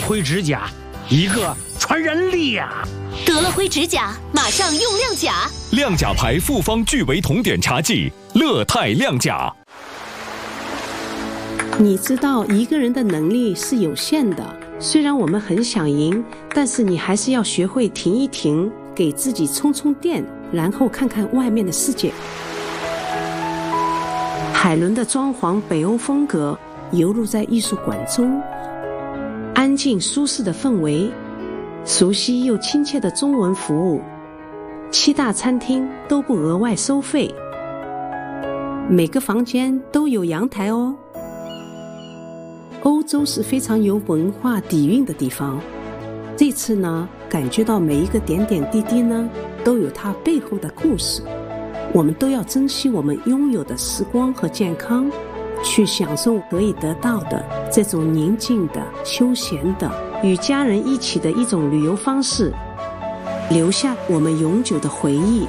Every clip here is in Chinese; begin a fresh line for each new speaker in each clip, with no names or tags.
灰指甲，一个传人力呀！
得了灰指甲，马上用亮甲。
亮甲牌复方聚维酮碘茶剂，乐泰亮甲。
你知道一个人的能力是有限的，虽然我们很想赢，但是你还是要学会停一停，给自己充充电，然后看看外面的世界。海伦的装潢北欧风格游入在艺术馆中，安静舒适的氛围，熟悉又亲切的中文服务，7大餐厅都不额外收费，每个房间都有阳台哦。欧洲是非常有文化底蕴的地方，这次呢，感觉到每一个点点滴滴呢，都有它背后的故事。我们都要珍惜我们拥有的时光和健康，去享受可以得到的这种宁静的、休闲的、与家人一起的一种旅游方式，留下我们永久的回忆。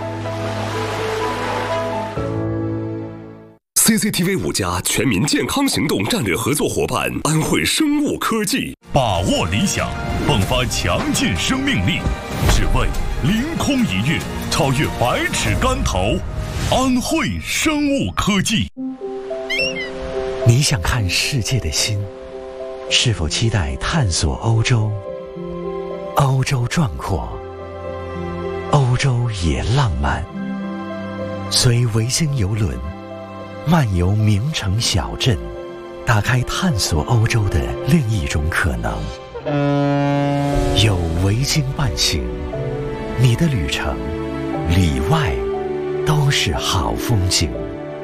CCTV 5家全民健康行动战略合作伙伴安慧生物科技，
把握理想，迸发强劲生命力，只为凌空一跃，超越百尺竿头。安慧生物科技。
你想看世界的心，是否期待探索欧洲？欧洲壮阔，欧洲也浪漫。随维京邮轮漫游名城小镇，打开探索欧洲的另一种可能。有维京伴行，你的旅程里外都是好风景。